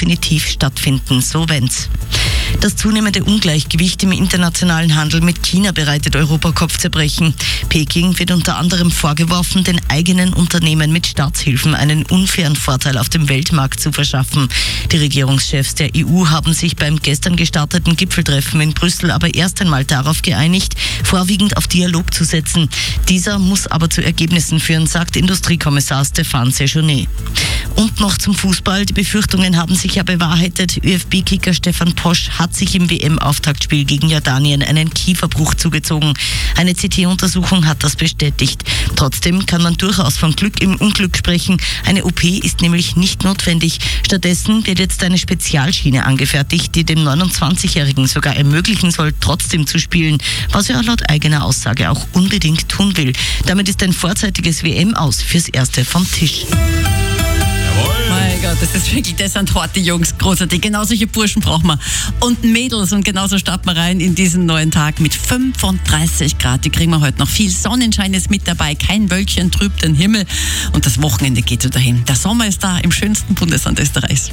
definitiv stattfinden, so Wenz. Das zunehmende Ungleichgewicht im internationalen Handel mit China bereitet Europa Kopfzerbrechen. Peking wird unter anderem vorgeworfen, den eigenen Unternehmen mit Staatshilfen einen unfairen Vorteil auf dem Weltmarkt zu verschaffen. Die Regierungschefs der EU haben sich beim gestern gestarteten Gipfeltreffen in Brüssel aber erst einmal darauf geeinigt, vorwiegend auf Dialog zu setzen. Dieser muss aber zu Ergebnissen führen, sagt Industriekommissar Stéphane Séjourné. Und noch zum Fußball. Die Befürchtungen haben sich ja bewahrheitet. ÖFB-Kicker Stefan Posch hat sich im WM-Auftaktspiel gegen Jordanien einen Kieferbruch zugezogen. Eine CT-Untersuchung hat das bestätigt. Trotzdem kann man durchaus vom Glück im Unglück sprechen. Eine OP ist nämlich nicht notwendig. Stattdessen wird jetzt eine Spezialschiene angefertigt, die dem 29-Jährigen sogar ermöglichen soll, trotzdem zu spielen, was er laut eigener Aussage auch unbedingt tun will. Damit ist ein vorzeitiges WM-Aus fürs Erste vom Tisch. Mein Gott, das sind harte Jungs, großartig. Genau solche Burschen brauchen wir. Und Mädels, und genauso starten wir rein in diesen neuen Tag mit 35 Grad. Die kriegen wir heute noch. Viel Sonnenschein ist mit dabei, kein Wölkchen trübt den Himmel. Und das Wochenende geht so dahin. Der Sommer ist da im schönsten Bundesland Österreichs.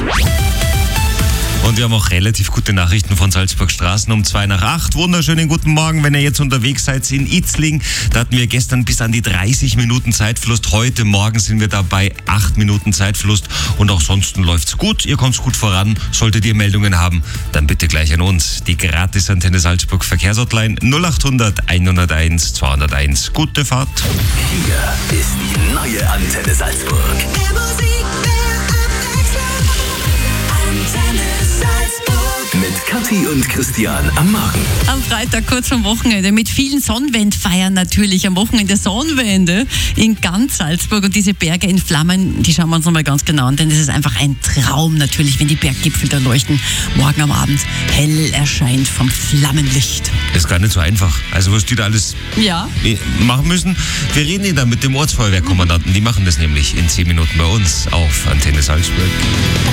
Und wir haben auch relativ gute Nachrichten von Salzburg Straßen um 7:55. Wunderschönen guten Morgen, wenn ihr jetzt unterwegs seid in Itzling. Da hatten wir gestern bis an die 30 Minuten Zeitverlust. Heute Morgen sind wir da bei 8 Minuten Zeitverlust. Und auch sonst läuft's gut. Ihr kommt gut voran. Solltet ihr Meldungen haben, dann bitte gleich an uns. Die Gratis-Antenne Salzburg Verkehrshotline 0800 101 201. Gute Fahrt. Hier ist die neue Antenne Salzburg. Mit Kathi und Christian am Morgen. Am Freitag kurz vom Wochenende mit vielen Sonnenwendfeiern natürlich. Am Wochenende Sonnenwende in ganz Salzburg und diese Berge in Flammen, die schauen wir uns nochmal ganz genau an, denn es ist einfach ein Traum natürlich, wenn die Berggipfel da leuchten. Morgen am Abend hell erscheint vom Flammenlicht. Das ist gar nicht so einfach. Also was die da alles machen müssen. Wir reden da mit dem Ortsfeuerwehrkommandanten. Die machen das nämlich in 10 Minuten bei uns auf Antenne Salzburg.